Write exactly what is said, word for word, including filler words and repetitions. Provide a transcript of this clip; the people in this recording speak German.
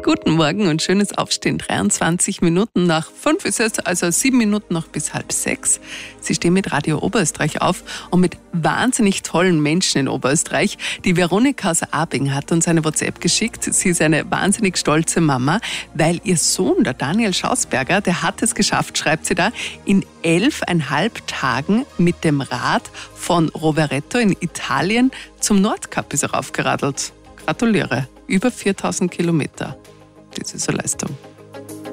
Guten Morgen und schönes Aufstehen. dreiundzwanzig Minuten nach fünf ist es, also sieben Minuten noch bis halb sechs. Sie stehen mit Radio Oberösterreich auf und mit wahnsinnig tollen Menschen in Oberösterreich. Die Veronika aus Abing hat uns eine WhatsApp geschickt. Sie ist eine wahnsinnig stolze Mama, weil ihr Sohn, der Daniel Schausberger, der hat es geschafft, schreibt sie da, in elfeinhalb Tagen mit dem Rad von Rovereto in Italien zum Nordkap ist er raufgeradelt. Gratuliere, über viertausend Kilometer. Das ist eine Leistung.